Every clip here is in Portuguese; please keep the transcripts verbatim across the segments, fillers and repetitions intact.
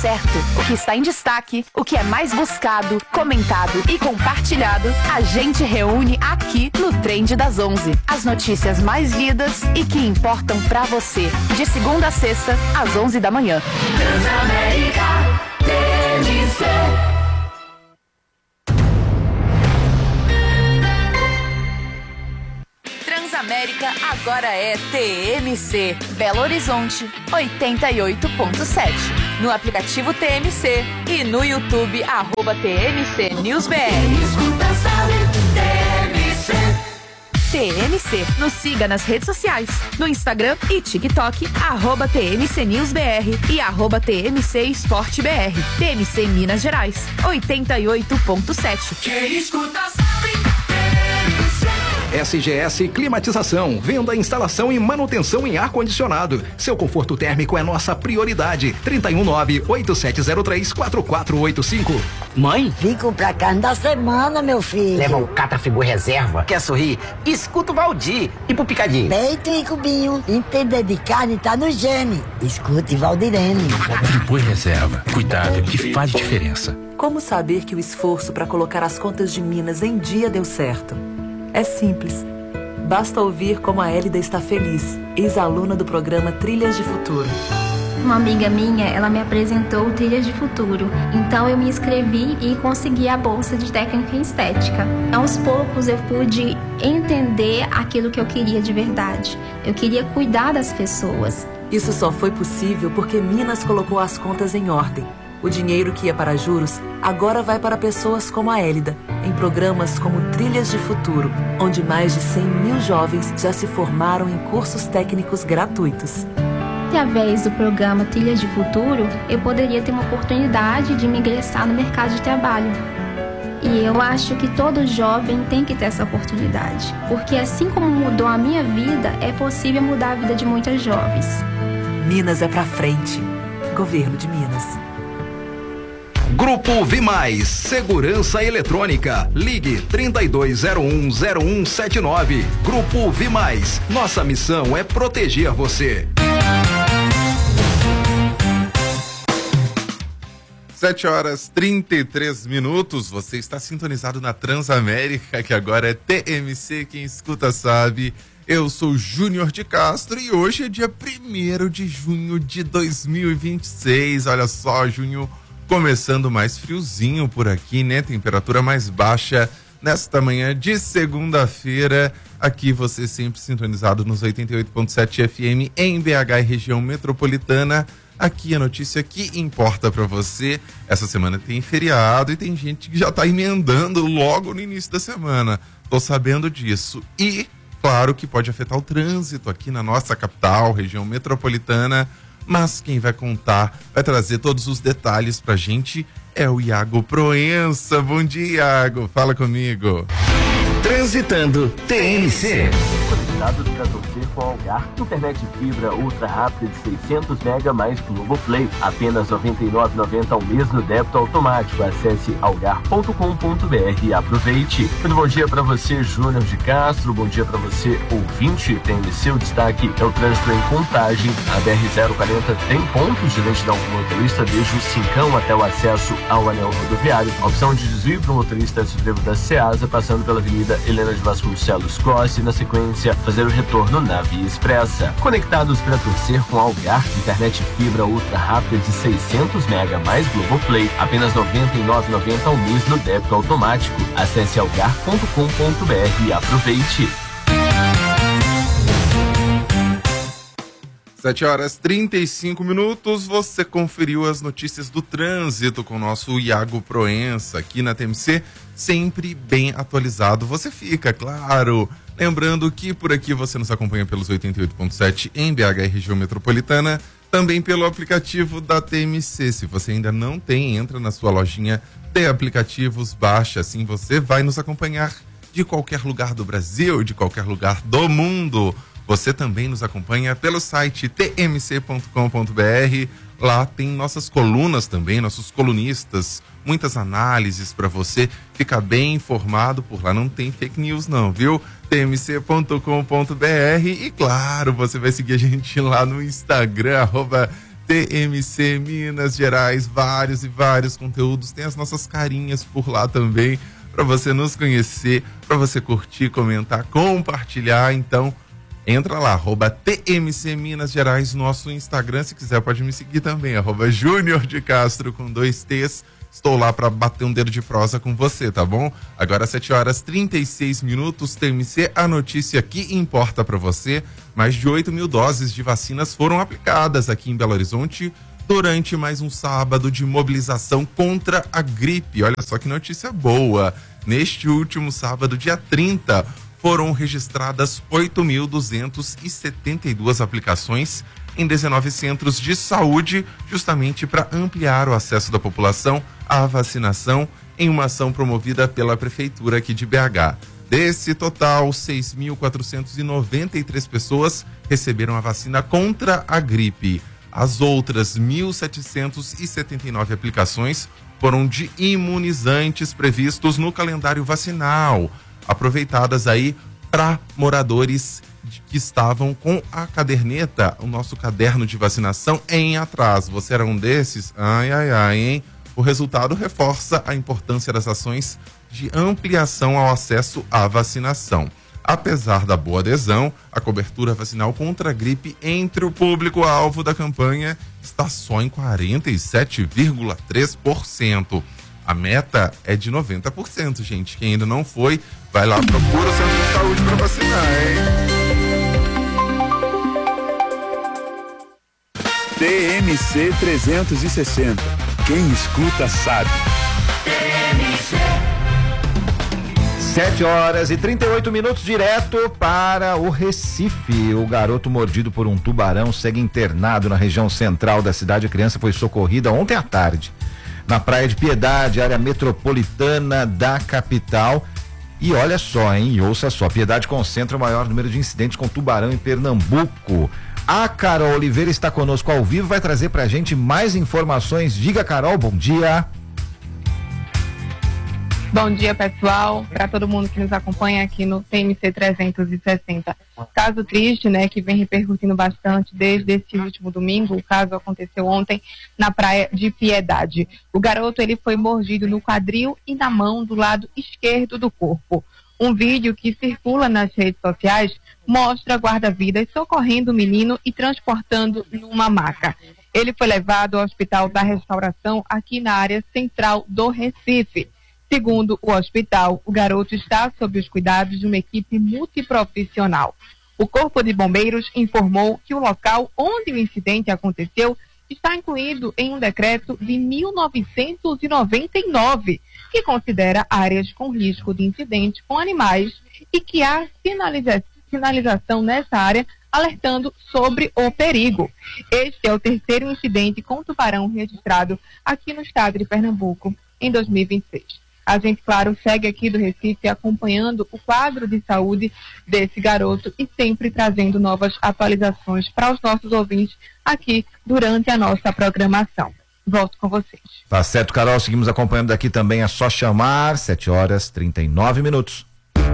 certo, o que está em destaque, o que é mais buscado, comentado e compartilhado, a gente reúne aqui no Trend das onze. As notícias mais lidas e que importam pra você. De segunda a sexta, às onze da manhã. Transamérica T M C. Transamérica agora é T M C. Belo Horizonte, oitenta e oito ponto sete. No aplicativo T M C e no YouTube, arroba T M C News B R. Escuta, sabe, T M C. T M C. Nos siga nas redes sociais, no Instagram e TikTok, arroba T M C News B R e arroba T M C Esporte B R. T M C Minas Gerais, oitenta e oito ponto sete. Quem escuta sabe, T M C. S G S Climatização, venda, instalação e manutenção em ar-condicionado. Seu conforto térmico é nossa prioridade. trinta e um nove, oito sete zero três, quatro quatro oito cinco. Mãe? Vim comprar carne da semana, meu filho. Leva um Catafigu Reserva. Quer sorrir? Escuta o Valdir. E pro Picadinho? Peito e cubinho. Entender de carne tá no gene. Escute Valdirene. Friboi Reserva. Cuidado que faz diferença. Como saber que o esforço para colocar as contas de Minas em dia deu certo? É simples. Basta ouvir como a Hélida está feliz, ex-aluna do programa Trilhas de Futuro. Uma amiga minha, ela me apresentou o Trilhas de Futuro. Então eu me inscrevi e consegui a bolsa de técnica em estética. Aos poucos eu pude entender aquilo que eu queria de verdade. Eu queria cuidar das pessoas. Isso só foi possível porque Minas colocou as contas em ordem. O dinheiro que ia para juros agora vai para pessoas como a Hélida, em programas como Trilhas de Futuro, onde mais de cem mil jovens já se formaram em cursos técnicos gratuitos. Através do programa Trilhas de Futuro, eu poderia ter uma oportunidade de me ingressar no mercado de trabalho. E eu acho que todo jovem tem que ter essa oportunidade, porque assim como mudou a minha vida, é possível mudar a vida de muitas jovens. Minas é pra frente. Governo de Minas. Grupo Vimais, Segurança Eletrônica. Ligue trinta e dois zero um zero um sete nove. Grupo Vimais. Nossa missão é proteger você. sete horas trinta e três minutos. Você está sintonizado na Transamérica, que agora é T M C. Quem escuta sabe. Eu sou Júnior de Castro e hoje é dia primeiro de junho de dois mil e vinte e seis. Olha só, junho começando mais friozinho por aqui, né? Temperatura mais baixa nesta manhã de segunda-feira. Aqui você sempre sintonizado nos oitenta e oito ponto sete F M em B H e região metropolitana. Aqui a notícia que importa para você. Essa semana tem feriado e tem gente que já tá emendando logo no início da semana. Tô sabendo disso. E, claro, que pode afetar o trânsito aqui na nossa capital, região metropolitana. Mas quem vai contar, vai trazer todos os detalhes pra gente é o Iago Proença. Bom dia, Iago. Fala comigo. Transitando T M C. Conectados para torcer com Algar. Internet fibra ultra rápida de seiscentos mega mais Globoplay. Apenas noventa e nove reais e noventa centavos ao mês no débito automático. Acesse algar ponto com ponto b r e aproveite. Muito bom dia para você, Júnior de Castro. Bom dia para você, ouvinte. T M C, o destaque é o trânsito em Contagem. A B R zero quarenta tem pontos de lentidão para o motorista desde o Cincão até o acesso ao anel rodoviário. A opção de desvio para o motorista antes do trevo da Ceasa, passando pela Avenida Helena de Vasconcelos Costa e, na sequência, fazer o retorno na Via Expressa. Conectados para torcer com Algar, internet fibra ultra rápida de seiscentos mega mais Globoplay, apenas noventa e nove reais e noventa centavos ao mês no débito automático. Acesse algar ponto com ponto b r e aproveite. sete horas e trinta e cinco minutos, você conferiu as notícias do trânsito com o nosso Iago Proença aqui na T M C, sempre bem atualizado. Você fica, claro. Lembrando que por aqui você nos acompanha pelos oitenta e oito ponto sete em B H e região metropolitana, também pelo aplicativo da T M C. Se você ainda não tem, entra na sua lojinha de aplicativos, baixa, assim você vai nos acompanhar de qualquer lugar do Brasil, de qualquer lugar do mundo. Você também nos acompanha pelo site t m c ponto com ponto b r. Lá tem nossas colunas também, nossos colunistas, muitas análises para você ficar bem informado. Por lá não tem fake news não, viu? t m c ponto com ponto b r. E claro, você vai seguir a gente lá no Instagram, arroba T M C Minas Gerais, vários e vários conteúdos, tem as nossas carinhas por lá também, para você nos conhecer, para você curtir, comentar, compartilhar. Então entra lá, arroba T M C Minas Gerais, nosso Instagram. Se quiser pode me seguir também, arroba Júnior de Castro com dois T's. Estou lá para bater um dedo de prosa com você, tá bom? Agora sete horas e trinta e seis minutos, T M C, a notícia que importa para você. Mais de oito mil doses de vacinas foram aplicadas aqui em Belo Horizonte durante mais um sábado de mobilização contra a gripe. Olha só que notícia boa. Neste último sábado, dia trinta, foram registradas oito mil duzentas e setenta e duas aplicações em dezenove centros de saúde, justamente para ampliar o acesso da população à vacinação em uma ação promovida pela Prefeitura aqui de B H. Desse total, seis mil quatrocentas e noventa e três pessoas receberam a vacina contra a gripe. As outras mil setecentas e setenta e nove aplicações foram de imunizantes previstos no calendário vacinal, aproveitadas aí para moradores que estavam com a caderneta, o nosso caderno de vacinação em atraso. Você era um desses? Ai, ai, ai, hein? O resultado reforça a importância das ações de ampliação ao acesso à vacinação. Apesar da boa adesão, a cobertura vacinal contra a gripe entre o público-alvo da campanha está só em quarenta e sete vírgula três por cento. A meta é de noventa por cento, gente. Quem ainda não foi, vai lá, procura o centro de saúde para vacinar, hein? T M C trezentos e sessenta. Quem escuta sabe. sete horas e trinta e oito minutos, direto para o Recife. O garoto mordido por um tubarão segue internado na região central da cidade. A criança foi socorrida ontem à tarde na Praia de Piedade, área metropolitana da capital. E olha só, hein? E ouça só, Piedade concentra o maior número de incidentes com tubarão em Pernambuco. A Carol Oliveira está conosco ao vivo, vai trazer pra gente mais informações. Diga, Carol, bom dia. Bom dia, pessoal, para todo mundo que nos acompanha aqui no T M C trezentos e sessenta. Caso triste, né, que vem repercutindo bastante desde esse último domingo. O caso aconteceu ontem na Praia de Piedade. O garoto, ele foi mordido no quadril e na mão do lado esquerdo do corpo. Um vídeo que circula nas redes sociais mostra guarda-vidas socorrendo o menino e transportando numa maca. Ele foi levado ao Hospital da Restauração aqui na área central do Recife. Segundo o hospital, o garoto está sob os cuidados de uma equipe multiprofissional. O Corpo de Bombeiros informou que o local onde o incidente aconteceu está incluído em um decreto de mil novecentos e noventa e nove, que considera áreas com risco de incidente com animais e que há sinaliza- sinalização nessa área alertando sobre o perigo. Este é o terceiro incidente com tubarão registrado aqui no estado de Pernambuco em dois mil e vinte e seis. A gente, claro, segue aqui do Recife acompanhando o quadro de saúde desse garoto e sempre trazendo novas atualizações para os nossos ouvintes aqui durante a nossa programação. Volto com vocês. Tá certo, Carol, seguimos acompanhando daqui também, é só chamar, sete horas e trinta e nove minutos.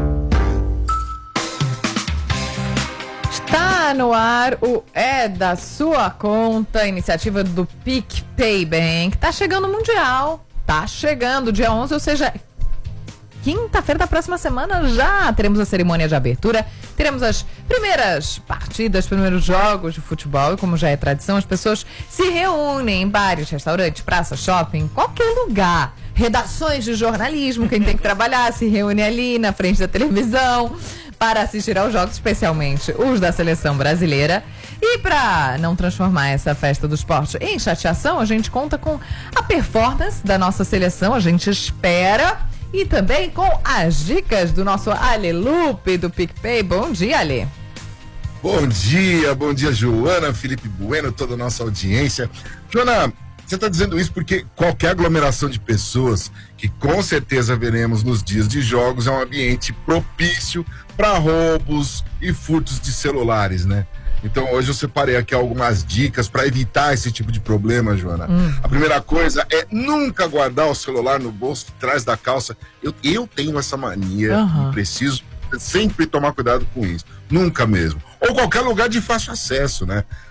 Está no ar o É da Sua Conta, iniciativa do PicPay Bank. Tá chegando o Mundial. Tá chegando, dia onze, ou seja, quinta-feira da próxima semana já teremos a cerimônia de abertura, teremos as primeiras partidas, primeiros jogos de futebol e, como já é tradição, as pessoas se reúnem em bares, restaurantes, praças, shopping, qualquer lugar. Redações de jornalismo, quem tem que trabalhar se reúne ali na frente da televisão para assistir aos jogos, especialmente os da seleção brasileira. E para não transformar essa festa do esporte em chateação, a gente conta com a performance da nossa seleção, a gente espera, e também com as dicas do nosso Ale Lupe do PicPay. Bom dia, Ale. Bom dia, bom dia, Joana, Felipe Bueno, toda a nossa audiência. Joana, você está dizendo isso porque qualquer aglomeração de pessoas, que com certeza veremos nos dias de jogos, é um ambiente propício para roubos e furtos de celulares, né? Então hoje eu separei aqui algumas dicas para evitar esse tipo de problema, Joana. Hum. A primeira coisa é nunca guardar o celular no bolso de trás da calça. Eu, eu tenho essa mania, uhum. e preciso sempre tomar cuidado com isso. Nunca mesmo. Ou qualquer lugar de fácil acesso, né?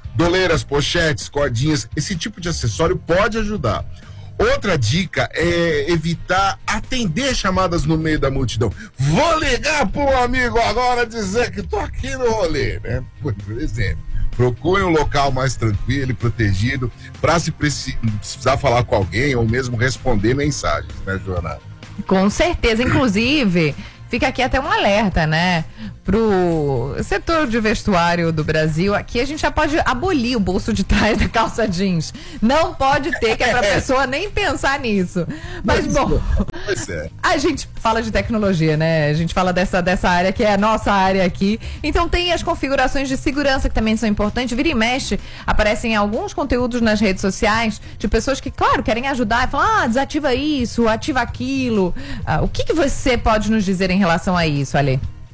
Doleiras, pochetes, cordinhas, esse tipo de acessório pode ajudar. Outra dica é evitar atender chamadas no meio da multidão. Vou ligar para um amigo agora dizer que tô aqui no rolê, né? Por exemplo, procure um local mais tranquilo e protegido para se precisar falar com alguém ou mesmo responder mensagens, né, Joana? Com certeza, inclusive, fica aqui até um alerta, né? Pro setor de vestuário do Brasil, aqui a gente já pode abolir o bolso de trás da calça jeans. Não pode ter, que é pra pessoa nem pensar nisso. Mas, bom, a gente fala de tecnologia, né? A gente fala dessa, dessa área que é a nossa área aqui. Então tem as configurações de segurança que também são importantes. Vira e mexe, aparecem alguns conteúdos nas redes sociais de pessoas que, claro, querem ajudar e falam, ah, desativa isso, ativa aquilo. Ah, o que, que você pode nos dizer em relação a isso, Ale?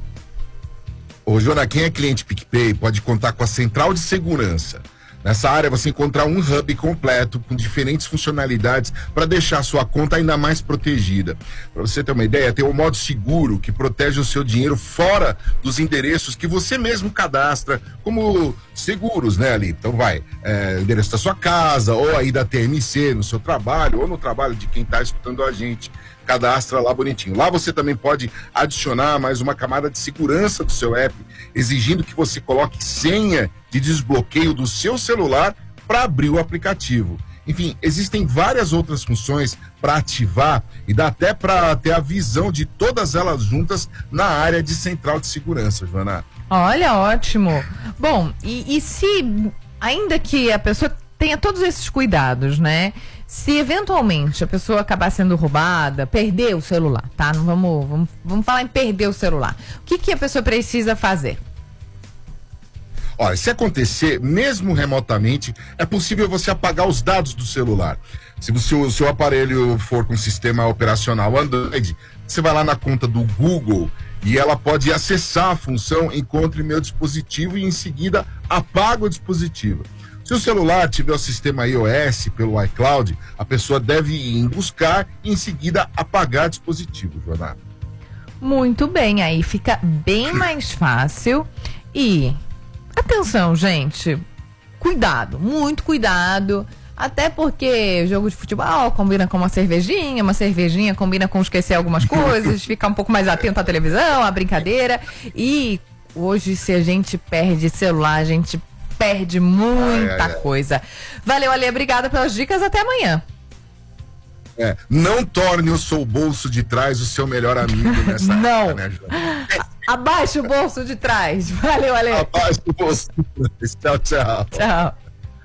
Ô, Joana, quem é cliente PicPay pode contar com a central de segurança. Nessa área você encontrar um hub completo com diferentes funcionalidades para deixar a sua conta ainda mais protegida. Para você ter uma ideia, tem um modo seguro que protege o seu dinheiro fora dos endereços que você mesmo cadastra como seguros, né, ali. Então vai, é, endereço da sua casa, ou aí da T M C, no seu trabalho, ou no trabalho de quem está escutando a gente. Cadastra lá bonitinho. Lá você também pode adicionar mais uma camada de segurança do seu app, exigindo que você coloque senha de desbloqueio do seu celular para abrir o aplicativo. Enfim, existem várias outras funções para ativar e dá até para ter a visão de todas elas juntas na área de central de segurança, Joana. Olha, ótimo. Bom, e, e se ainda que a pessoa tenha todos esses cuidados, né? Se eventualmente a pessoa acabar sendo roubada, perder o celular, tá? Não vamos, vamos, vamos falar em perder o celular. O que, que a pessoa precisa fazer? Olha, se acontecer, mesmo remotamente, é possível você apagar os dados do celular. Se o seu, seu aparelho for com sistema operacional Android, você vai lá na conta do Google e ela pode acessar a função Encontre Meu Dispositivo e em seguida apaga o dispositivo. Se o celular tiver o sistema iOS pelo iCloud, a pessoa deve ir buscar e em seguida apagar o dispositivo, Joana. Muito bem, aí fica bem mais fácil. E atenção, gente, cuidado, muito cuidado. Até porque jogo de futebol combina com uma cervejinha, uma cervejinha combina com esquecer algumas coisas, ficar um pouco mais atento à televisão, à brincadeira. E hoje, se a gente perde celular, a gente perde muita ai, ai, coisa. Valeu, Ale, obrigada pelas dicas, até amanhã. É, não torne o seu bolso de trás o seu melhor amigo nessa não. época, né, Joana? Abaixa o bolso de trás. Valeu, Ale. Abaixa o bolso de trás. Tchau, tchau. Tchau.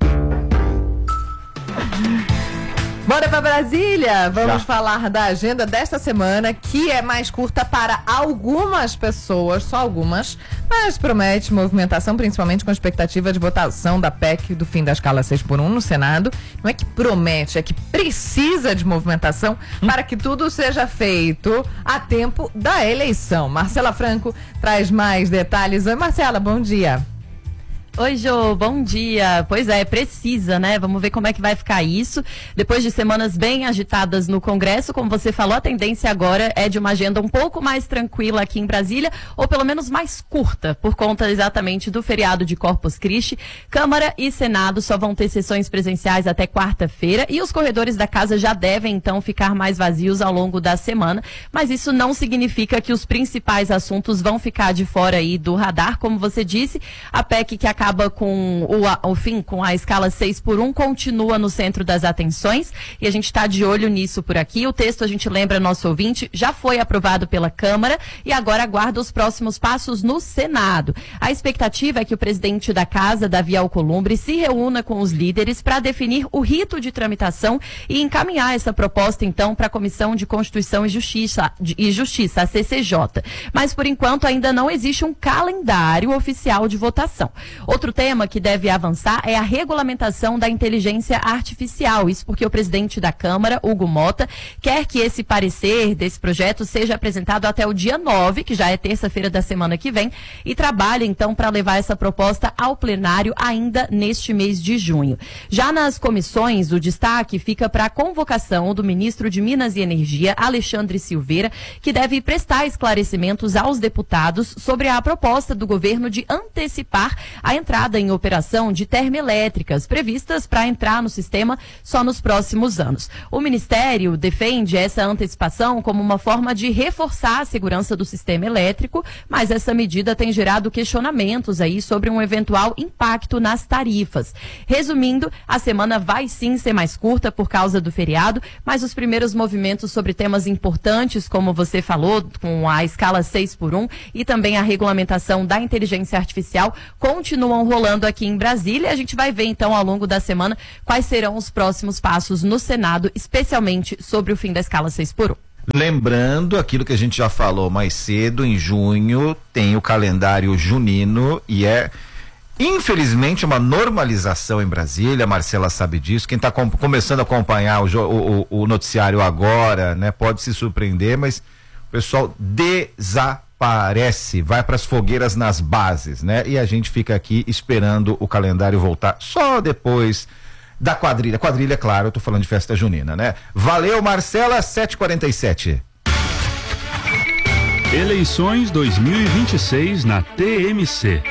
Bora pra Brasília, vamos Já. falar da agenda desta semana, que é mais curta para algumas pessoas, só algumas, mas promete movimentação, principalmente com a expectativa de votação da P E C do fim da escala seis por um no Senado. Não é que promete, é que precisa de movimentação hum. para que tudo seja feito a tempo da eleição. Marcela Franco traz mais detalhes. Oi, Marcela, bom dia. Oi, Jô, bom dia. Pois é, precisa, né? Vamos ver como é que vai ficar isso. Depois de semanas bem agitadas no Congresso, como você falou, a tendência agora é de uma agenda um pouco mais tranquila aqui em Brasília, ou pelo menos mais curta, por conta exatamente do feriado de Corpus Christi. Câmara e Senado só vão ter sessões presenciais até quarta-feira e os corredores da casa já devem, então, ficar mais vazios ao longo da semana, mas isso não significa que os principais assuntos vão ficar de fora aí do radar. Como você disse, a P E C que acaba acaba com o, o fim, com a escala seis por um, continua no centro das atenções e a gente está de olho nisso por aqui. O texto, a gente lembra, nosso ouvinte, já foi aprovado pela Câmara e agora aguarda os próximos passos no Senado. A expectativa é que o presidente da Casa, Davi Alcolumbre, se reúna com os líderes para definir o rito de tramitação e encaminhar essa proposta, então, para a Comissão de Constituição e Justiça, e Justiça, a C C J. Mas, por enquanto, ainda não existe um calendário oficial de votação. Outro tema que deve avançar é a regulamentação da inteligência artificial. Isso porque o presidente da Câmara, Hugo Mota, quer que esse parecer desse projeto seja apresentado até o dia nove, que já é terça-feira da semana que vem, e trabalha, então, para levar essa proposta ao plenário ainda neste mês de junho. Já nas comissões, o destaque fica para a convocação do ministro de Minas e Energia, Alexandre Silveira, que deve prestar esclarecimentos aos deputados sobre a proposta do governo de antecipar a entrada em operação de termoelétricas, previstas para entrar no sistema só nos próximos anos. O Ministério defende essa antecipação como uma forma de reforçar a segurança do sistema elétrico, mas essa medida tem gerado questionamentos aí sobre um eventual impacto nas tarifas. Resumindo, a semana vai sim ser mais curta por causa do feriado, mas os primeiros movimentos sobre temas importantes, como você falou, com a escala seis por um e também a regulamentação da inteligência artificial, continuam rolando aqui em Brasília. A gente vai ver então ao longo da semana quais serão os próximos passos no Senado, especialmente sobre o fim da escala seis por um. Lembrando aquilo que a gente já falou mais cedo, em junho tem o calendário junino e é infelizmente uma normalização em Brasília. A Marcela sabe disso. Quem está com, começando a acompanhar o, o, o noticiário agora, né, pode se surpreender, mas o pessoal desaparece, vai para as fogueiras nas bases, né? E a gente fica aqui esperando o calendário voltar só depois da quadrilha. Quadrilha, claro, eu tô falando de festa junina, né? Valeu, Marcela, sete e quarenta e sete. Eleições dois mil e vinte e seis na T M C.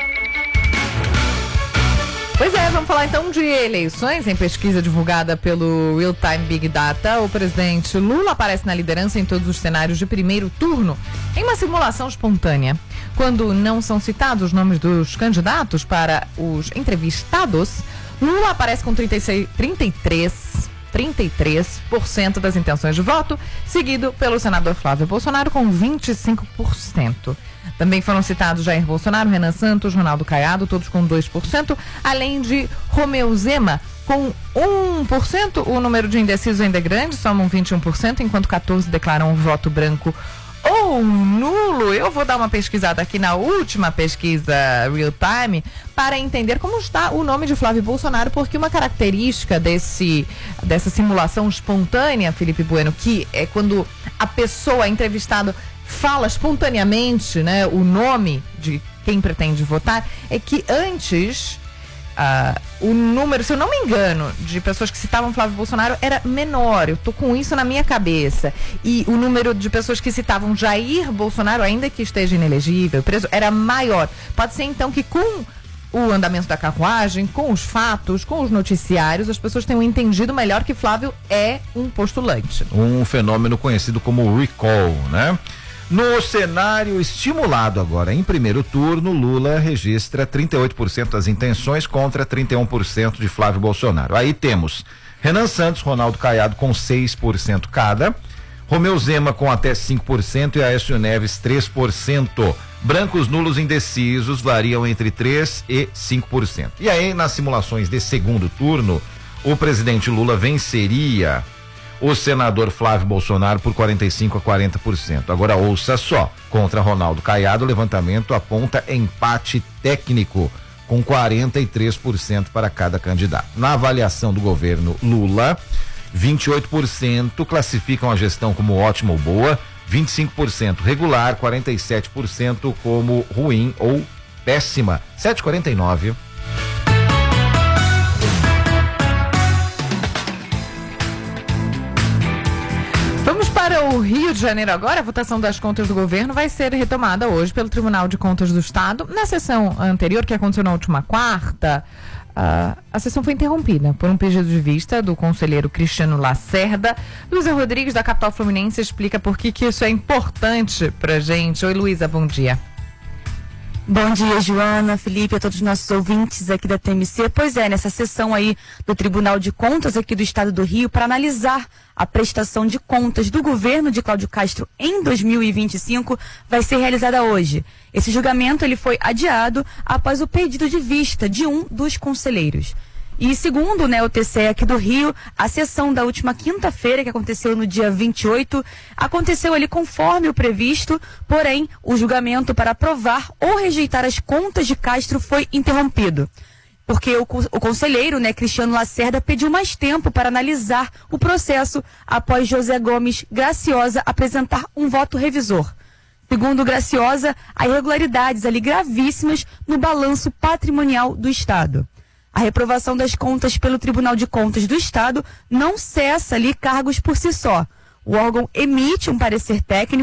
Pois é, vamos falar então de eleições. Em pesquisa divulgada pelo Real Time Big Data, o presidente Lula aparece na liderança em todos os cenários de primeiro turno em uma simulação espontânea. Quando não são citados os nomes dos candidatos para os entrevistados, Lula aparece com trinta e seis, trinta e três, trinta e três por cento das intenções de voto, seguido pelo senador Flávio Bolsonaro com vinte e cinco por cento. Também foram citados Jair Bolsonaro, Renan Santos, Ronaldo Caiado, todos com dois por cento, além de Romeu Zema com um por cento. O número de indecisos ainda é grande, somam vinte e um por cento, enquanto quatorze por cento declaram voto branco ou nulo. Eu vou dar uma pesquisada aqui na última pesquisa Real Time para entender como está o nome de Flávio Bolsonaro, porque uma característica desse, dessa simulação espontânea, Felipe Bueno, que é quando a pessoa entrevistada fala espontaneamente, né, o nome de quem pretende votar, é que antes Uh, o número, se eu não me engano, de pessoas que citavam Flávio Bolsonaro era menor. Eu tô com isso na minha cabeça. E o número de pessoas que citavam Jair Bolsonaro, ainda que esteja inelegível, preso, era maior. Pode ser então que com o andamento da carruagem, com os fatos, com os noticiários, as pessoas tenham entendido melhor que Flávio é um postulante. Um fenômeno conhecido como recall, né? No cenário estimulado agora, em primeiro turno, Lula registra trinta e oito por cento das intenções contra trinta e um por cento de Flávio Bolsonaro. Aí temos Renan Santos, Ronaldo Caiado com seis por cento cada, Romeu Zema com até cinco por cento e Aécio Neves três por cento. Brancos, nulos, indecisos variam entre três e cinco por cento. E aí, nas simulações de segundo turno, o presidente Lula venceria o senador Flávio Bolsonaro por quarenta e cinco a quarenta por cento. Agora ouça só, contra Ronaldo Caiado, o levantamento aponta empate técnico com quarenta e três por cento para cada candidato. Na avaliação do governo Lula, vinte e oito por cento classificam a gestão como ótima ou boa, vinte e cinco por cento regular, quarenta e sete por cento como ruim ou péssima. sete e quarenta e nove. Vamos para o Rio de Janeiro agora. A votação das contas do governo vai ser retomada hoje pelo Tribunal de Contas do Estado. Na sessão anterior, que aconteceu na última quarta, uh, a sessão foi interrompida por um pedido de vista do conselheiro Cristiano Lacerda. Luísa Rodrigues, da Capital Fluminense, explica por que, que isso é importante pra gente. Oi, Luísa, bom dia. Bom dia, Joana, Felipe, a todos os nossos ouvintes aqui da T M C. Pois é, nessa sessão aí do Tribunal de Contas aqui do Estado do Rio, para analisar a prestação de contas do governo de Cláudio Castro em dois mil e vinte e cinco, vai ser realizada hoje. Esse julgamento ele foi adiado após o pedido de vista de um dos conselheiros. E segundo, né, o T C E aqui do Rio, a sessão da última quinta-feira, que aconteceu no dia vinte e oito, aconteceu ali conforme o previsto, porém, o julgamento para aprovar ou rejeitar as contas de Castro foi interrompido. Porque o, o conselheiro, né, Cristiano Lacerda, pediu mais tempo para analisar o processo após José Gomes Graciosa apresentar um voto revisor. Segundo Graciosa, há irregularidades ali gravíssimas no balanço patrimonial do Estado. A reprovação das contas pelo Tribunal de Contas do Estado não cessa ali cargos por si só. O órgão emite um parecer técnico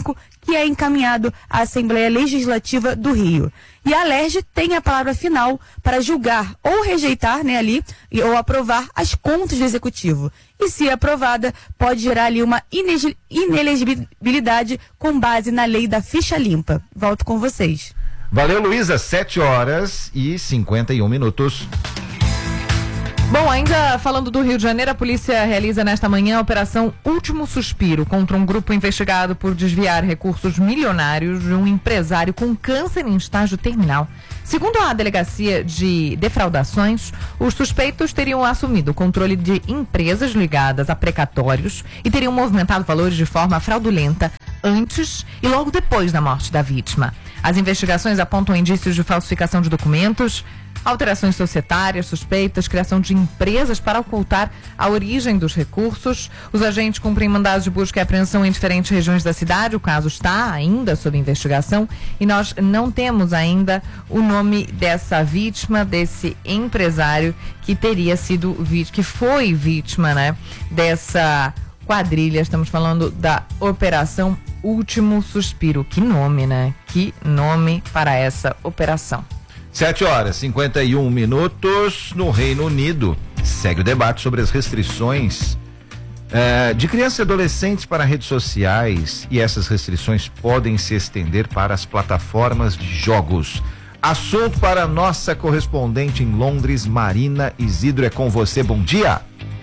que é encaminhado à Assembleia Legislativa do Rio. E a Alerj tem a palavra final para julgar ou rejeitar, né, ali, e- ou aprovar as contas do Executivo. E se aprovada, pode gerar ali uma inegi- inelegibilidade com base na lei da ficha limpa. Volto com vocês. Valeu, Luísa. sete horas e cinquenta e um minutos. Bom, ainda falando do Rio de Janeiro, a polícia realiza nesta manhã a operação Último Suspiro contra um grupo investigado por desviar recursos milionários de um empresário com câncer em estágio terminal. Segundo a Delegacia de Defraudações, os suspeitos teriam assumido o controle de empresas ligadas a precatórios e teriam movimentado valores de forma fraudulenta antes e logo depois da morte da vítima. As investigações apontam indícios de falsificação de documentos, alterações societárias, suspeitas, criação de empresas para ocultar a origem dos recursos. Os agentes cumprem mandados de busca e apreensão em diferentes regiões da cidade. O caso está ainda sob investigação e nós não temos ainda o nome dessa vítima, desse empresário que teria sido vítima, que foi vítima, né, dessa quadrilha. Estamos falando da Operação Último Suspiro. Que nome, né? Que nome para essa operação. sete horas e cinquenta e um minutos. No Reino Unido, segue o debate sobre as restrições eh, de crianças e adolescentes para redes sociais, e essas restrições podem se estender para as plataformas de jogos. Assunto para a nossa correspondente em Londres, Marina Isidro. É com você. Bom dia.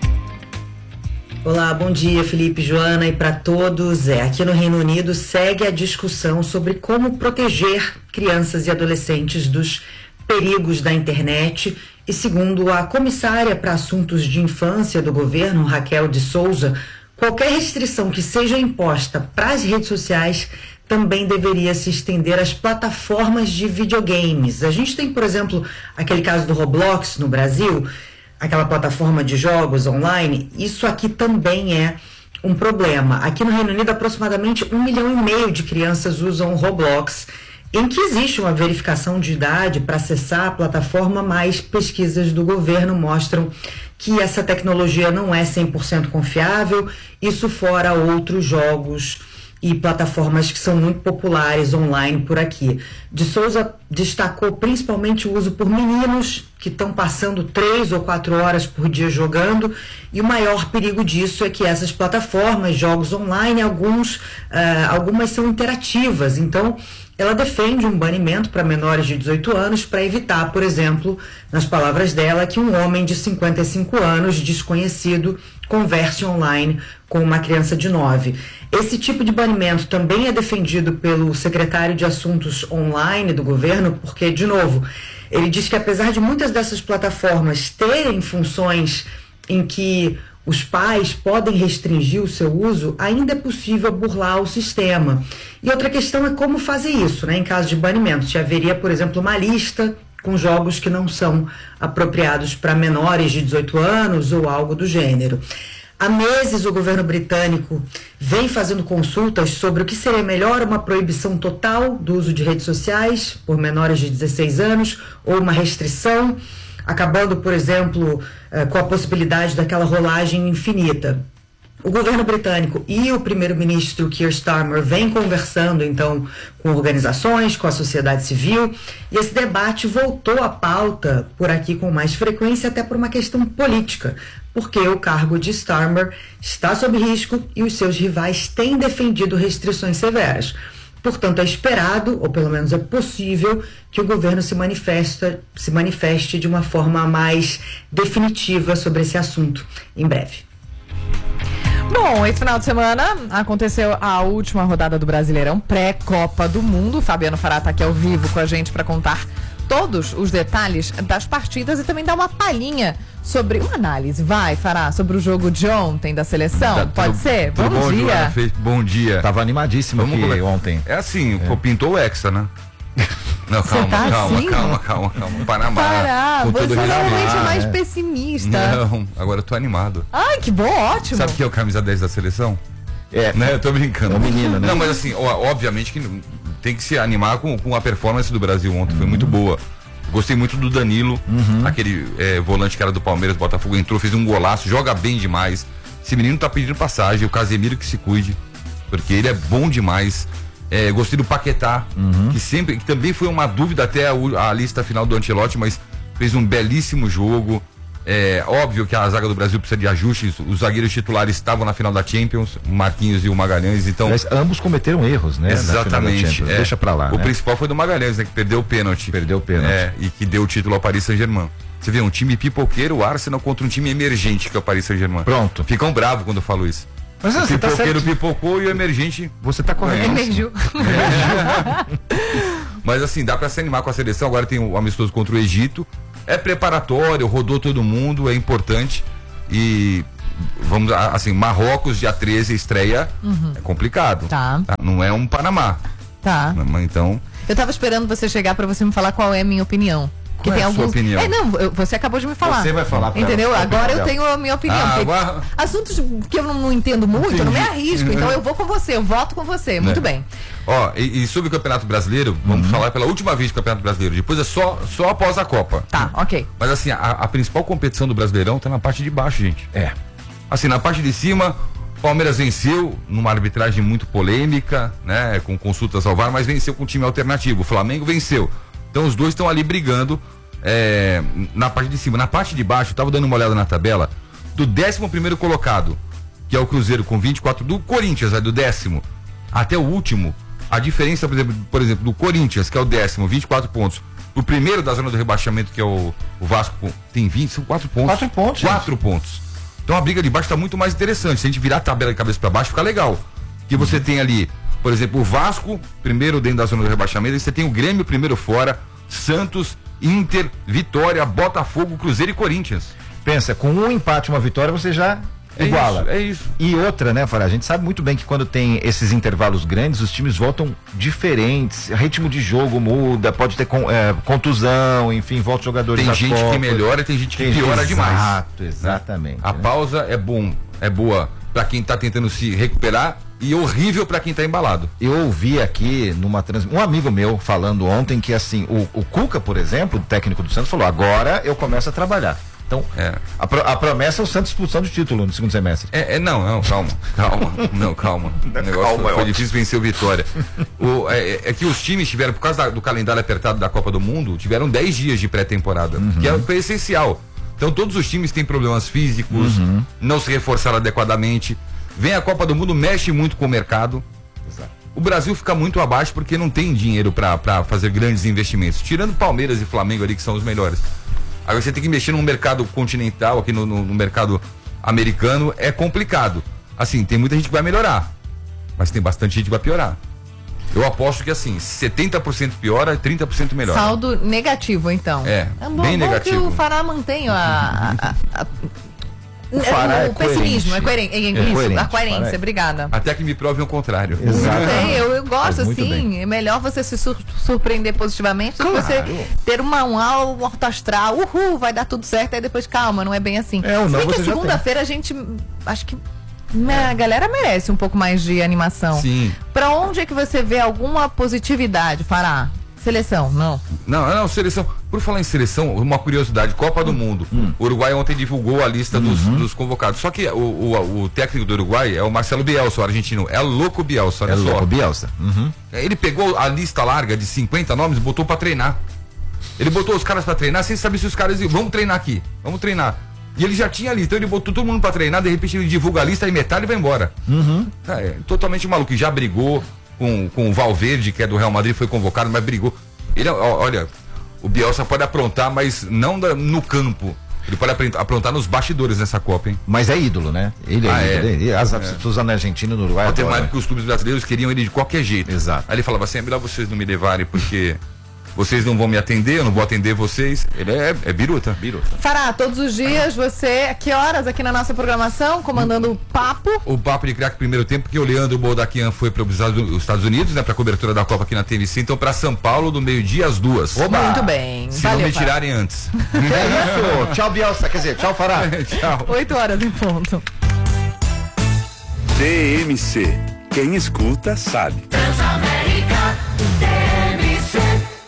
Olá, bom dia, Felipe, Joana, e para todos. É, aqui no Reino Unido segue a discussão sobre como proteger crianças e adolescentes dos perigos da internet. E segundo a comissária para assuntos de infância do governo, Raquel de Souza, qualquer restrição que seja imposta para as redes sociais também deveria se estender às plataformas de videogames. A gente tem, por exemplo, aquele caso do Roblox no Brasil, aquela plataforma de jogos online. Isso aqui também é um problema. Aqui no Reino Unido, aproximadamente um milhão e meio de crianças usam o Roblox, em que existe uma verificação de idade para acessar a plataforma, mas pesquisas do governo mostram que essa tecnologia não é cem por cento confiável, isso fora outros jogos e plataformas que são muito populares online por aqui. De Souza destacou principalmente o uso por meninos que estão passando três ou quatro horas por dia jogando, e o maior perigo disso é que essas plataformas, jogos online, alguns, uh, algumas são interativas, então ela defende um banimento para menores de dezoito anos para evitar, por exemplo, nas palavras dela, que um homem de cinquenta e cinco anos, desconhecido, converse online com uma criança de nove. Esse tipo de banimento também é defendido pelo secretário de Assuntos Online do governo, porque, de novo, ele diz que apesar de muitas dessas plataformas terem funções em que os pais podem restringir o seu uso, ainda é possível burlar o sistema. E outra questão é como fazer isso, né? Em caso de banimento, se haveria, por exemplo, uma lista com jogos que não são apropriados para menores de dezoito anos ou algo do gênero. Há meses o governo britânico vem fazendo consultas sobre o que seria melhor, uma proibição total do uso de redes sociais por menores de dezesseis anos ou uma restrição, acabando, por exemplo, com a possibilidade daquela rolagem infinita. O governo britânico e o primeiro-ministro Keir Starmer vêm conversando, então, com organizações, com a sociedade civil, e esse debate voltou à pauta por aqui com mais frequência, até por uma questão política, porque o cargo de Starmer está sob risco e os seus rivais têm defendido restrições severas. Portanto, é esperado, ou pelo menos é possível, que o governo se, manifesta, se manifeste de uma forma mais definitiva sobre esse assunto em breve. Bom, esse final de semana aconteceu a última rodada do Brasileirão pré-Copa do Mundo. O Fabiano Fará está aqui ao vivo com a gente para contar todos os detalhes das partidas e também dar uma palhinha sobre uma análise, vai, Fará, sobre o jogo de ontem da seleção. Tá, Pode tudo, ser? Tudo Bom bom, dia. Joana, fez, bom dia. Tava animadíssimo Vamos aqui come- ontem. É assim, É. pintou o Hexa, né? Não, Você calma, tá calma, assim? calma, calma, calma. Panamá. Fará, com você todo normalmente respeito. é mais É. pessimista. Não, agora eu tô animado. Ai, que bom, ótimo. Sabe o que é o camisa dez da seleção? É. Né? Eu tô brincando. É o menino, né? Não, mas assim, ó, obviamente que tem que se animar com, com a performance do Brasil ontem. Foi muito boa. Gostei muito do Danilo, aquele é, volante que era do Palmeiras, Botafogo, entrou, fez um golaço, joga bem demais. Esse menino tá pedindo passagem, o Casemiro que se cuide, porque ele é bom demais. É, gostei do Paquetá, que sempre, que também foi uma dúvida até a, a lista final do Ancelotti, mas fez um belíssimo jogo. É óbvio que a zaga do Brasil precisa de ajustes. Os zagueiros titulares estavam na final da Champions, o Marquinhos e o Magalhães, então. Mas ambos cometeram erros, né? Exatamente. É. Deixa pra lá. O né? principal foi do Magalhães, né? Que perdeu o pênalti. Perdeu o pênalti. É, e que deu o título ao Paris Saint-Germain. Você vê, um time pipoqueiro, o Arsenal contra um time emergente, que é o Paris Saint-Germain. Pronto. Ficam bravos quando eu falo isso. Mas o você tá pipoqueiro certo. pipocou e o emergente. Você tá correto. Emergiu. Mas assim, dá pra se animar com a seleção. Agora tem o amistoso contra o Egito. É preparatório, rodou todo mundo, é importante. E vamos, assim, Marrocos, dia treze, estreia. Uhum. É complicado. Tá. Tá? Não é um Panamá. Tá. Então. Eu tava esperando você chegar pra você me falar qual é a minha opinião. Que Qual tem é a sua alguns... opinião? É, não, eu- você acabou de me falar. Você vai falar pra Entendeu? ela, Agora opinião eu tenho a minha opinião. Ah, porque agora- Assuntos que eu não, não entendo muito, eu não me Entendi. arrisco. Então eu vou com você, eu voto com você. Muito Né? bem. Ó, e, e sobre o Campeonato Brasileiro, vamos falar pela última vez do Campeonato Brasileiro. Depois é só, só após a Copa. Tá, ok. Mas assim, a, a principal competição do Brasileirão tá na parte de baixo, gente. É. Assim, na parte de cima, Palmeiras venceu numa arbitragem muito polêmica, né? Com consultas ao V A R, mas venceu com um time alternativo. O Flamengo venceu. Então os dois estão ali brigando é, na parte de cima. Na parte de baixo, eu tava dando uma olhada na tabela do décimo primeiro colocado, que é o Cruzeiro com vinte e quatro, do Corinthians, é do décimo, até o último. A diferença, por exemplo, por exemplo, do Corinthians, que é o décimo, vinte e quatro pontos. O primeiro da zona do rebaixamento, que é o, o Vasco, tem vinte, são quatro pontos. Quatro pontos, Quatro pontos. Então a briga de baixo está muito mais interessante. Se a gente virar a tabela de cabeça para baixo, fica legal. Que você tem ali, por exemplo, o Vasco, primeiro dentro da zona do rebaixamento, e você tem o Grêmio primeiro fora, Santos, Inter, Vitória, Botafogo, Cruzeiro e Corinthians. Pensa, com um empate e uma vitória você já É iguala. isso, é isso. E outra, né, Fará? A gente sabe muito bem que quando tem esses intervalos grandes, os times voltam diferentes, ritmo de jogo muda, pode ter con- é, contusão, enfim, volta os jogadores Tem das gente que Copas. melhora, tem gente que Tem- piora Exato, demais. Exato, exatamente. A né? pausa é bom, é boa para quem tá tentando se recuperar e horrível para quem tá embalado. Eu ouvi aqui numa transmissão, um amigo meu falando ontem que assim, o, o Cuca, por exemplo, o técnico do Santos, falou, agora eu começo a trabalhar. Então, É. a, pro- a promessa é o Santos expulsando o título no segundo semestre. É, é, não, não, calma, calma, não, calma. O negócio Calma, foi, é foi ótimo. difícil vencer o Vitória. O, é, é que os times tiveram, por causa da- do calendário apertado da Copa do Mundo, tiveram dez dias de pré-temporada, que é, foi essencial. Então todos os times têm problemas físicos, não se reforçaram adequadamente. Vem a Copa do Mundo, mexe muito com o mercado. O Brasil fica muito abaixo porque não tem dinheiro para fazer grandes investimentos. Tirando Palmeiras e Flamengo ali, que são os melhores. Agora você tem que mexer no mercado continental, aqui no, no- no mercado americano, é complicado. Assim, tem muita gente que vai melhorar, mas tem bastante gente que vai piorar. Eu aposto que assim, setenta por cento piora e trinta por cento melhora. Saldo negativo, então. É, É bom, bem bom negativo. que o Fará mantenha a... a, a, a O Fará é pessimismo, é coerente. coerente. É Isso, coerente, a coerência, Fará é- obrigada. Até que me provem o contrário. Bem, eu, eu gosto Faz muito assim, bem. é melhor você se sur- surpreender positivamente do que Claro. você ter uma, um alto astral, uhul, vai dar tudo certo, aí depois calma, não é bem assim. É, o Se não bem que você já segunda-feira a gente, acho que né, a galera merece um pouco mais de animação. Sim. Pra onde é que você vê alguma positividade, Fará? Seleção, não. Não, não, seleção. Por falar em seleção, uma curiosidade, Copa do Mundo. O Uruguai ontem divulgou a lista dos, dos convocados. Só que o, o, o técnico do Uruguai é o Marcelo Bielsa, o argentino. É louco Bielsa, olha É só. louco, Bielsa. Uhum. Ele pegou a lista larga de cinquenta nomes e botou pra treinar. Ele botou os caras pra treinar sem saber se os caras iam, vamos treinar aqui, vamos treinar. E ele já tinha a lista, então ele botou todo mundo pra treinar, de repente ele divulga a lista e metade vai embora. Uhum. É, totalmente maluco. E já brigou com, com o Valverde, que é do Real Madrid, foi convocado, mas brigou. Ele, ó, olha, o Bielsa pode aprontar, mas não da- no campo. Ele pode apren- aprontar nos bastidores nessa Copa, hein? Mas é ídolo, né? Ele é Ah, ídolo. é. Ele- as É. pessoas na Argentina e no Uruguai Até adoram. mais que os clubes brasileiros queriam ele de qualquer jeito. Exato. Aí ele falava assim, é melhor vocês não me levarem, porque vocês não vão me atender, eu não vou atender vocês. Ele é, é biruta, biruta. Fará, todos os dias você, a que horas aqui na nossa programação, comandando o papo? O papo de craque primeiro tempo, porque o Leandro Boldaquian foi para os Estados Unidos, né, para cobertura da Copa aqui na T V C, então para São Paulo do meio-dia às duas. Oba! Muito bem. Se Valeu, não me Fará. tirarem antes. Que é isso? Tchau, Bielsa. Quer dizer, tchau, Fará. Tchau. Oito horas em ponto. T M C. Quem escuta sabe. Transamérica, T M C.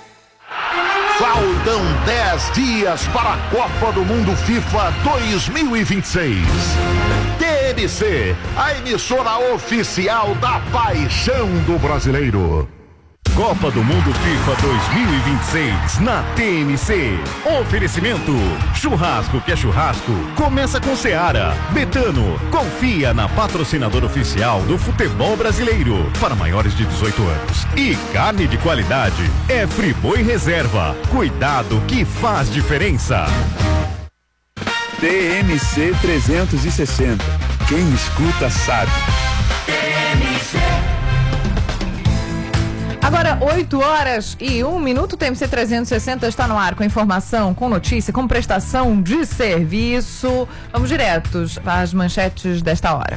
Faltam dez dias para a Copa do Mundo FIFA dois mil e vinte e seis. T M C, a emissora oficial da paixão do brasileiro. Copa do Mundo FIFA dois mil e vinte e seis na T M C. Oferecimento: churrasco que é churrasco, começa com Seara. Betano, confia na patrocinadora oficial do futebol brasileiro para maiores de dezoito anos. E carne de qualidade é Friboi Reserva. Cuidado que faz diferença. T M C trezentos e sessenta. Quem escuta sabe. T M C. Agora, oito horas e um minuto, o T M C trezentos e sessenta está no ar com informação, com notícia, com prestação de serviço. Vamos diretos às manchetes desta hora.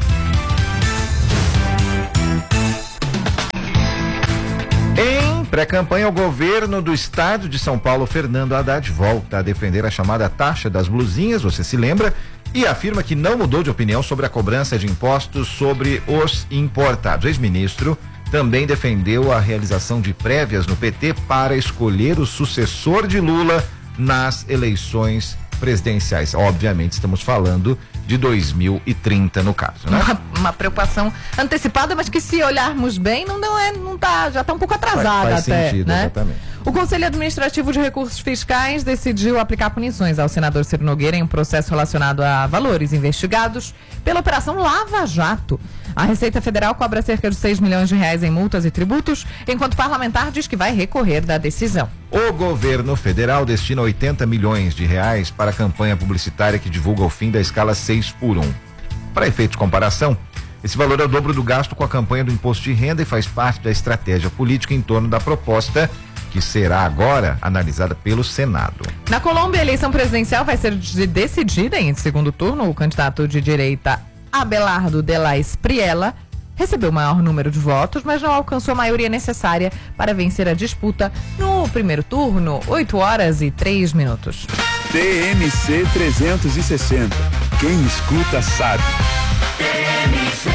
Em pré-campanha, o governo do estado de São Paulo, Fernando Haddad, volta a defender a chamada taxa das blusinhas, você se lembra, e afirma que não mudou de opinião sobre a cobrança de impostos sobre os importados. O ex-ministro também defendeu a realização de prévias no P T para escolher o sucessor de Lula nas eleições presidenciais. Obviamente, estamos falando de dois mil e trinta no caso, né? Uma, uma preocupação antecipada, mas que se olharmos bem, não, não é, não tá, já está um pouco atrasada faz, faz até, sentido, né? Exatamente. O Conselho Administrativo de Recursos Fiscais decidiu aplicar punições ao senador Ciro Nogueira em um processo relacionado a valores investigados pela Operação Lava Jato. A Receita Federal cobra cerca de seis milhões de reais em multas e tributos, enquanto o parlamentar diz que vai recorrer da decisão. O governo federal destina oitenta milhões de reais para a campanha publicitária que divulga o fim da escala seis por um. Para efeito de comparação, esse valor é o dobro do gasto com a campanha do imposto de renda e faz parte da estratégia política em torno da proposta que será agora analisada pelo Senado. Na Colômbia, a eleição presidencial vai ser decidida em segundo turno. O candidato de direita Abelardo de la Espriella recebeu o maior número de votos, mas não alcançou a maioria necessária para vencer a disputa no primeiro turno. oito horas e três minutos. T M C trezentos e sessenta. Quem escuta sabe. T M C.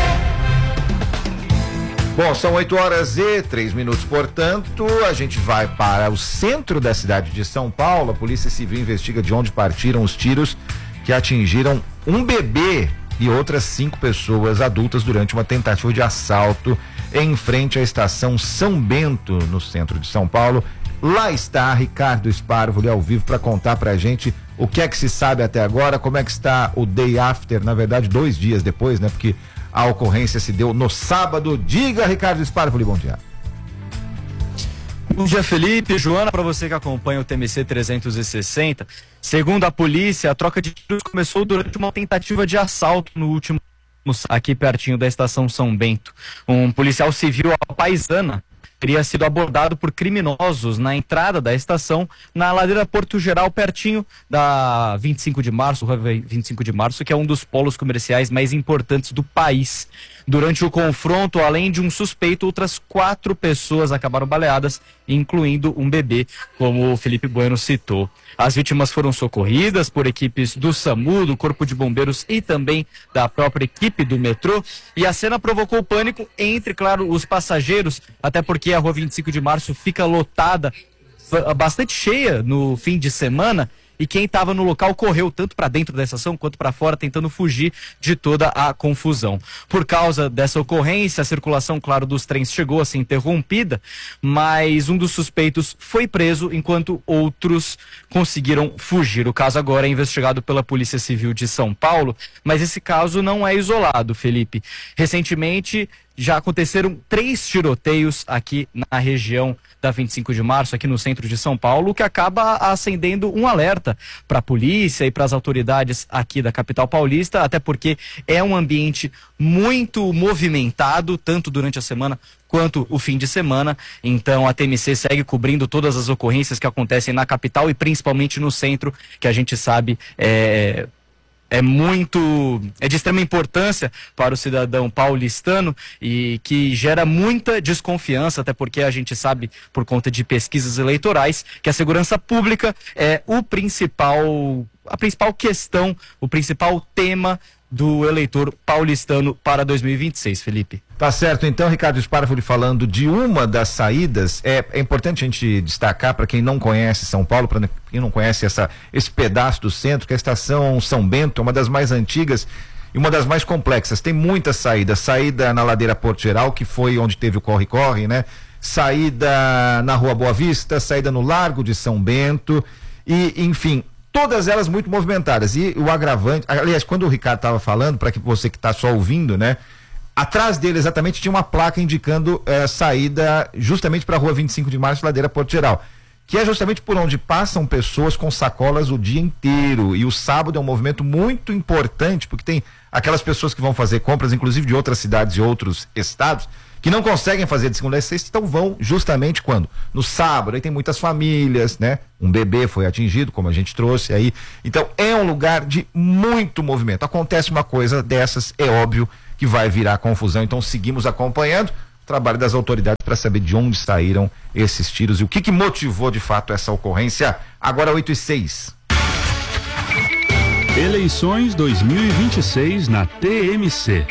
Bom, são oito horas e três minutos, portanto, a gente vai para o centro da cidade de São Paulo. A Polícia Civil investiga de onde partiram os tiros que atingiram um bebê e outras cinco pessoas adultas durante uma tentativa de assalto em frente à estação São Bento, no centro de São Paulo. Lá está Ricardo Sparvoli ao vivo para contar pra gente o que é que se sabe até agora, como é que está o day after, na verdade, dois dias depois, né? Porque a ocorrência se deu no sábado. Diga, Ricardo Sparvoli, bom dia. Bom dia, Felipe, Joana, para você que acompanha o T M C trezentos e sessenta. Segundo a polícia, a troca de tiros começou durante uma tentativa de assalto no último aqui pertinho da estação São Bento. Um policial civil paisana teria sido abordado por criminosos na entrada da estação, na ladeira Porto Geral, pertinho da vinte e cinco de março, vinte e cinco de março, que é um dos polos comerciais mais importantes do país. Durante o confronto, além de um suspeito, outras quatro pessoas acabaram baleadas, incluindo um bebê, como o Felipe Bueno citou. As vítimas foram socorridas por equipes do SAMU, do Corpo de Bombeiros e também da própria equipe do metrô, e a cena provocou pânico entre, claro, os passageiros, até porque a rua vinte e cinco de março fica lotada, bastante cheia no fim de semana, e quem estava no local correu tanto para dentro da estação quanto para fora, tentando fugir de toda a confusão. Por causa dessa ocorrência, a circulação, claro, dos trens chegou a ser interrompida, mas um dos suspeitos foi preso, enquanto outros conseguiram fugir. O caso agora é investigado pela Polícia Civil de São Paulo, mas esse caso não é isolado, Felipe. Recentemente, já aconteceram três tiroteios aqui na região da vinte e cinco de março, aqui no centro de São Paulo, o que acaba acendendo um alerta para a polícia e para as autoridades aqui da capital paulista, até porque é um ambiente muito movimentado, tanto durante a semana quanto o fim de semana. Então a T M C segue cobrindo todas as ocorrências que acontecem na capital e principalmente no centro, que a gente sabe é... é muito, é de extrema importância para o cidadão paulistano e que gera muita desconfiança, até porque a gente sabe, por conta de pesquisas eleitorais, que a segurança pública é o principal, a principal questão, o principal tema do eleitor paulistano para dois mil e vinte e seis, Felipe. Tá certo, então, Ricardo Sparvoli falando de uma das saídas. É, é importante a gente destacar para quem não conhece São Paulo, para quem não conhece essa, esse pedaço do centro, que a estação São Bento é uma das mais antigas e uma das mais complexas. Tem muitas saídas, saída na ladeira Porto Geral, que foi onde teve o corre-corre, né? Saída na Rua Boa Vista, saída no Largo de São Bento, e enfim, todas elas muito movimentadas. E o agravante, aliás, quando o Ricardo estava falando, para que você que está só ouvindo, né? Atrás dele exatamente tinha uma placa indicando eh, saída justamente para a Rua vinte e cinco de Março, ladeira Porto Geral, que é justamente por onde passam pessoas com sacolas o dia inteiro. E o sábado é um movimento muito importante, porque tem aquelas pessoas que vão fazer compras, inclusive de outras cidades e outros estados, que não conseguem fazer de segunda a sexta, então vão justamente quando? No sábado. Aí tem muitas famílias, né? Um bebê foi atingido, como a gente trouxe aí. Então é um lugar de muito movimento. Acontece uma coisa dessas, é óbvio que vai virar confusão. Então seguimos acompanhando o trabalho das autoridades para saber de onde saíram esses tiros e o que que motivou de fato essa ocorrência. Agora oito e seis. Eleições dois mil e vinte e seis na T M C.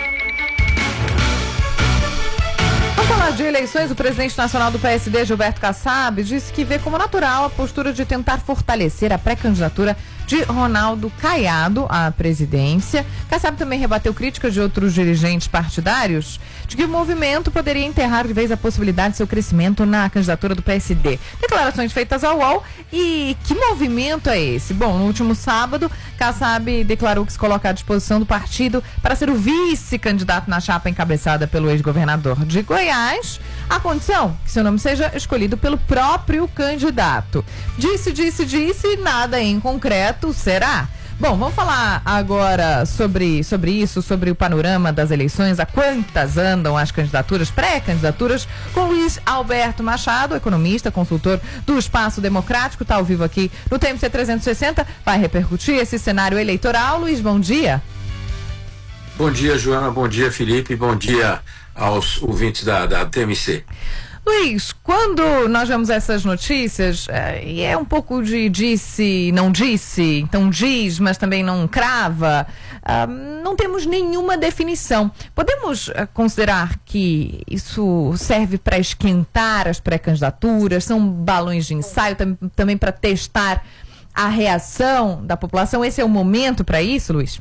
Vamos falar de eleições. O presidente nacional do P S D, Gilberto Kassab, disse que vê como natural a postura de tentar fortalecer a pré-candidatura de Ronaldo Caiado à presidência. Kassab também rebateu críticas de outros dirigentes partidários de que o movimento poderia enterrar de vez a possibilidade de seu crescimento na candidatura do P S D. Declarações feitas ao U O L. E que movimento é esse? Bom, no último sábado, Kassab declarou que se coloca à disposição do partido para ser o vice-candidato na chapa encabeçada pelo ex-governador de Goiás, a condição que seu nome seja escolhido pelo próprio candidato. Disse, disse, disse, nada em concreto. Será? Bom, vamos falar agora sobre, sobre isso, sobre o panorama das eleições, a quantas andam as candidaturas, pré-candidaturas, com Luiz Alberto Machado, economista, consultor do Espaço Democrático, está ao vivo aqui no T M C trezentos e sessenta, vai repercutir esse cenário eleitoral. Luiz, bom dia. Bom dia, Joana, bom dia, Felipe, bom dia aos ouvintes da, da T M C. Luiz, quando nós vemos essas notícias, é, e é um pouco de disse, não disse, então diz, mas também não crava, ah, não temos nenhuma definição. Podemos ah, considerar que isso serve para esquentar as pré-candidaturas, são balões de ensaio tam, também para testar a reação da população? Esse é o momento para isso, Luiz?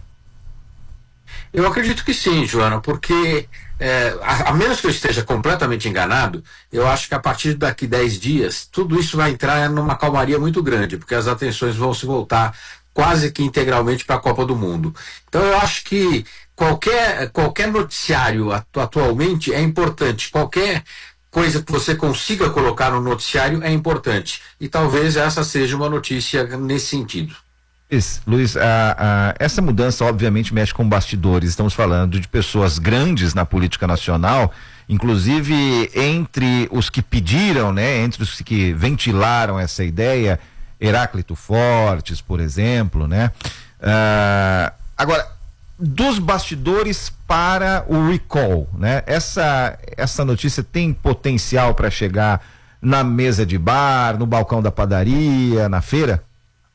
Eu acredito que sim, Joana, porque é, a, a menos que eu esteja completamente enganado, eu acho que a partir daqui dez dias, tudo isso vai entrar numa calmaria muito grande, porque as atenções vão se voltar quase que integralmente para a Copa do Mundo. Então eu acho que qualquer, qualquer noticiário atu, atualmente é importante, qualquer coisa que você consiga colocar no noticiário é importante, e talvez essa seja uma notícia nesse sentido. Luiz, a, a, essa mudança obviamente mexe com bastidores. Estamos falando de pessoas grandes na política nacional, inclusive entre os que pediram, né, entre os que ventilaram essa ideia, Heráclito Fortes, por exemplo, né? Uh, agora, dos bastidores para o recall, né? Essa, essa notícia tem potencial para chegar na mesa de bar, no balcão da padaria, na feira?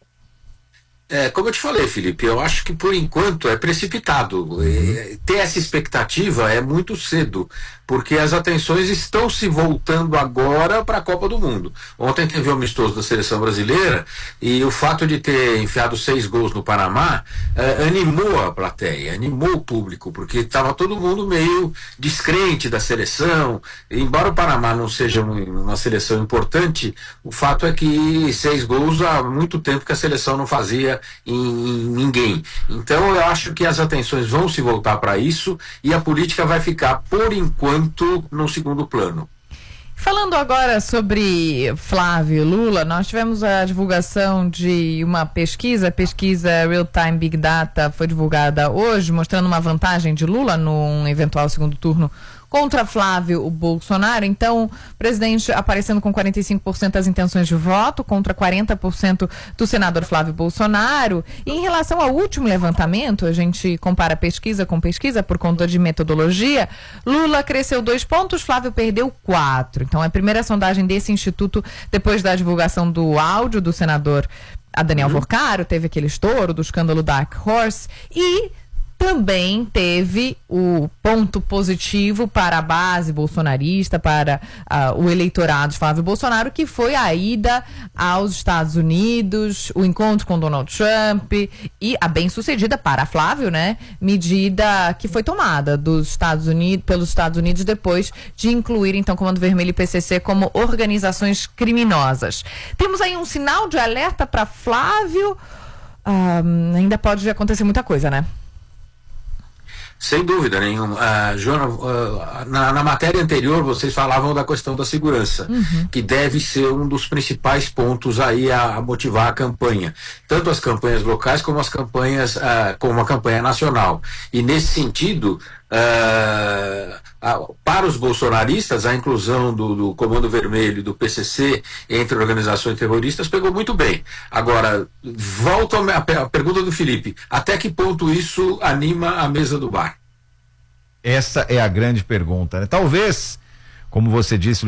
É, como eu te falei, Felipe, eu acho que por enquanto é precipitado. Uhum. É, ter essa expectativa é muito cedo, porque as atenções estão se voltando agora para a Copa do Mundo. Ontem teve o amistoso da seleção brasileira e o fato de ter enfiado seis gols no Panamá é, animou a plateia, animou o público, porque estava todo mundo meio descrente da seleção. E, embora o Panamá não seja uma seleção importante, o fato é que seis gols há muito tempo que a seleção não fazia Em, em ninguém. Então eu acho que as atenções vão se voltar para isso e a política vai ficar, por enquanto, no segundo plano. Falando agora sobre Flávio Lula, nós tivemos a divulgação de uma pesquisa, a pesquisa Real Time Big Data foi divulgada hoje, mostrando uma vantagem de Lula num eventual segundo turno contra Flávio Bolsonaro. Então, o presidente aparecendo com quarenta e cinco por cento das intenções de voto contra quarenta por cento do senador Flávio Bolsonaro. E em relação ao último levantamento, a gente compara pesquisa com pesquisa por conta de metodologia, Lula cresceu dois pontos, Flávio perdeu quatro. Então, é a primeira sondagem desse instituto depois da divulgação do áudio do senador a Daniel uhum. Vorcaro, teve aquele estouro do escândalo Dark Horse, e também teve o ponto positivo para a base bolsonarista, para uh, o eleitorado de Flávio Bolsonaro, que foi a ida aos Estados Unidos, o encontro com Donald Trump e a bem-sucedida para Flávio, né, medida que foi tomada dos Estados Unidos, pelos Estados Unidos depois de incluir então Comando Vermelho e P C C como organizações criminosas. Temos aí um sinal de alerta para Flávio. Uh, ainda pode acontecer muita coisa, né? Sem dúvida nenhuma. Uh, Joana, uh, na, na matéria anterior vocês falavam da questão da segurança, uhum. que deve ser um dos principais pontos aí a, a motivar a campanha. Tanto as campanhas locais como as campanhas, uh, como a campanha nacional. E nesse sentido, uh, uh, para os bolsonaristas, a inclusão do, do Comando Vermelho e do P C C entre organizações terroristas pegou muito bem. Agora, volto à, à pergunta do Felipe. Até que ponto isso anima a mesa do bar? Essa é a grande pergunta, né? Talvez, como você disse,